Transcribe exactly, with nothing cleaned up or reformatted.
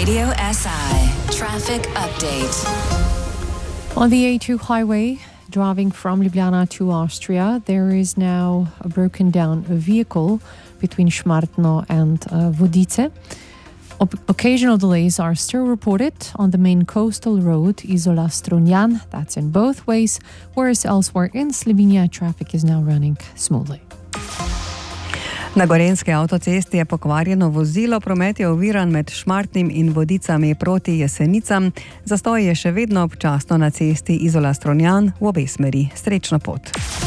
Radio S I traffic update. On the A two highway, driving from Ljubljana to Austria, there is now a broken down vehicle between Šmartno and uh, Vodice. O- occasional delays are still reported on the main coastal road Izola Strunjan, that's in both ways, whereas elsewhere in Slovenia traffic is now running smoothly. Na gorenjski avtocesti je pokvarjeno vozilo, promet je oviran med Šmartnim in Vodicami proti Jesenicam. Zastoj je še vedno občasno na cesti Izola Strunjan v obe smeri. Srečno pot.